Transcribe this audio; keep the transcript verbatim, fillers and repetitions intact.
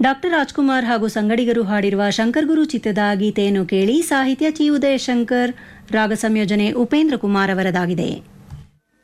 Doctor Rajkumar ಹಾಗೂ ಸಂಗಡಿಗರು ಹಾಡಿರುವ ಶಂಕರ್ ಗುರು ಚಿತ್ರದ ಗೀತೆಯನ್ನು ಕೇಳಿ. ಸಾಹಿತ್ಯ ಚಿ ಉದಯಶಂಕರ್, ರಾಗ ಸಂಯೋಜನೆ ಉಪೇಂದ್ರ ಕುಮಾರ್ ಅವರದಾಗಿದೆ.